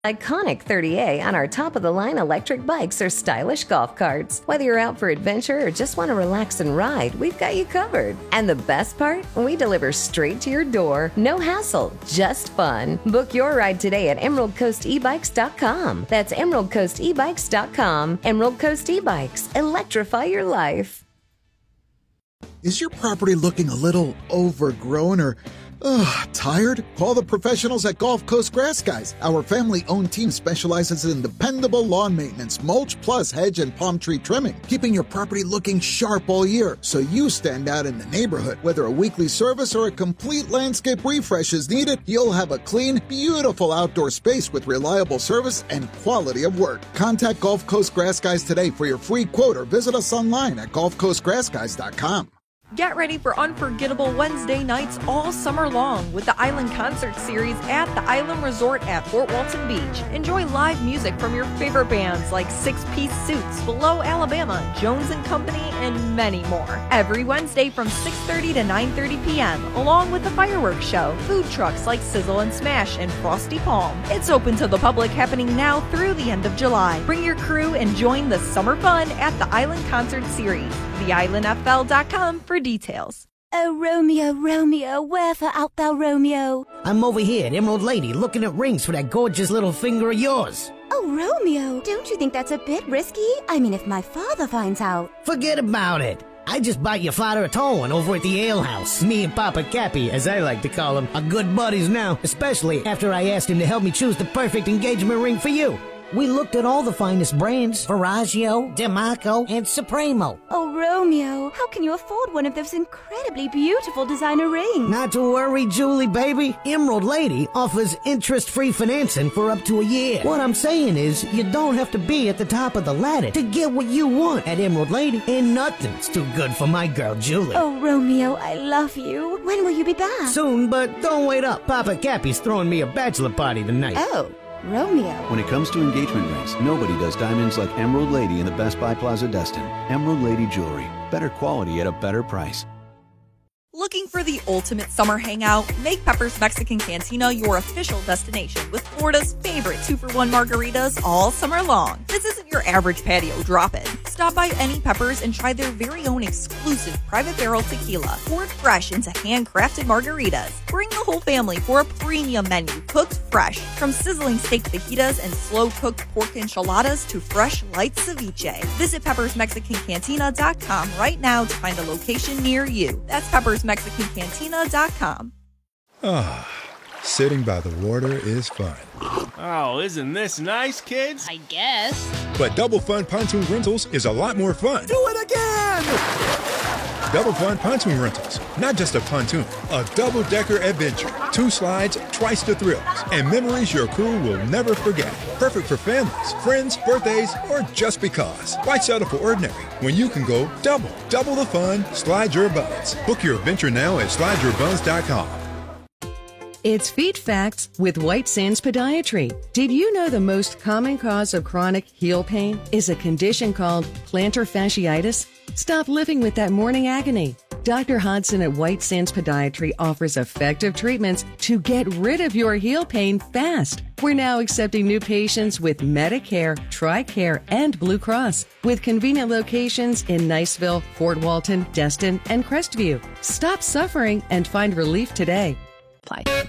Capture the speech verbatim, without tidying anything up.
Iconic thirty A on our top-of-the-line electric bikes or stylish golf carts. Whether you're out for adventure or just want to relax and ride, we've got you covered. And the best part? We deliver straight to your door. No hassle, just fun. Book your ride today at emerald coast e bikes dot com. That's emerald coast e bikes dot com. Emerald Coast E-Bikes. Electrify your life. Is your property looking a little overgrown or Ugh, tired? Call the professionals at Gulf Coast Grass Guys. Our family-owned team specializes in dependable lawn maintenance, mulch plus hedge and palm tree trimming, keeping your property looking sharp all year so you stand out in the neighborhood. Whether a weekly service or a complete landscape refresh is needed, you'll have a clean, beautiful outdoor space with reliable service and quality of work. Contact Gulf Coast Grass Guys today for your free quote or visit us online at gulf coast grass guys dot com. Get ready for unforgettable Wednesday nights all summer long with the Island Concert Series at the Island Resort at Fort Walton Beach. Enjoy live music from your favorite bands like Six Piece Suits, Below Alabama, Jones and Company, and many more. Every Wednesday from six thirty to nine thirty p.m., along with the fireworks show, food trucks like Sizzle and Smash and Frosty Palm. It's open to the public, happening now through the end of July. Bring your crew and join the summer fun at the Island Concert Series. the island f l dot com for details. Oh, Romeo, Romeo, wherefore art thou, Romeo? I'm over here at Emerald Lady looking at rings for that gorgeous little finger of yours. Oh, Romeo, don't you think that's a bit risky? I mean, if my father finds out. Forget about it. I just bought your father a towing over at the ale house. Me and Papa Cappy, as I like to call him, are good buddies now, especially after I asked him to help me choose the perfect engagement ring for you. We looked at all the finest brands, Verragio, DeMarco, and Supremo. Oh, Romeo, how can you afford one of those incredibly beautiful designer rings? Not to worry, Julie, baby. Emerald Lady offers interest-free financing for up to a year. What I'm saying is, you don't have to be at the top of the ladder to get what you want at Emerald Lady, and nothing's too good for my girl, Julie. Oh, Romeo, I love you. When will you be back? Soon, but don't wait up. Papa Cappy's throwing me a bachelor party tonight. Oh. Romeo. When it comes to engagement rings, nobody does diamonds like Emerald Lady in the Best Buy Plaza Destin. Emerald Lady Jewelry. Better quality at a better price. Looking for the ultimate summer hangout? Make Pepper's Mexican Cantina your official destination with Florida's favorite two for one margaritas all summer long. This isn't your average patio drop-in. Stop by any Pepper's and try their very own exclusive private barrel tequila, poured fresh into handcrafted margaritas. Bring the whole family for a premium menu cooked fresh, from sizzling steak fajitas and slow-cooked pork enchiladas to fresh light ceviche. Visit peppers mexican cantina dot com right now to find a location near you. That's peppers mexican cantina dot com. Ah, sitting by the water is fun. Oh, isn't this nice, kids? I guess. But Double Fun Pontoon Rentals is a lot more fun. Do it again! Double Fun Pontoon Rentals. Not just a pontoon, a double-decker adventure. Two slides, twice the thrills, and memories your crew will never forget. Perfect for families, friends, birthdays, or just because. Why settle for ordinary when you can go double? Double the fun, slide your buns. Book your adventure now at slide your buns dot com. It's Feet Facts with White Sands Podiatry. Did you know the most common cause of chronic heel pain is a condition called plantar fasciitis? Stop living with that morning agony. Doctor Hodson at White Sands Podiatry offers effective treatments to get rid of your heel pain fast. We're now accepting new patients with Medicare, TRICARE, and Blue Cross, with convenient locations in Niceville, Fort Walton, Destin, and Crestview. Stop suffering and find relief today. Apply.